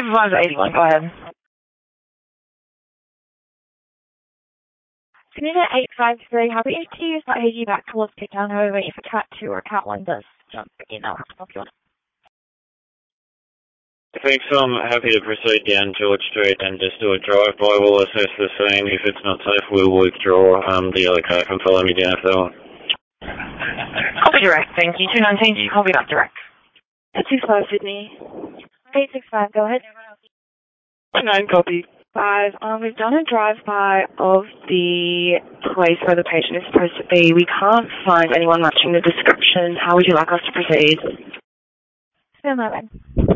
Supervisor 81, go ahead. Unit 853, happy to use that AG back towards Cape Town. However, if a Cat 2 or a Cat 1 does jump in, I'll have to help you on. Thanks, I'm happy to proceed down George Street and just do a drive-by. We'll assess the scene. If it's not safe, we'll withdraw. The other car can follow me down if they want. Copy direct, thank you. 219, do you copy that direct? 865 Sydney. 865, go ahead. 9 copy. 5, we've done a drive-by of the place where the patient is supposed to be. We can't find anyone matching the description. How would you like us to proceed? So,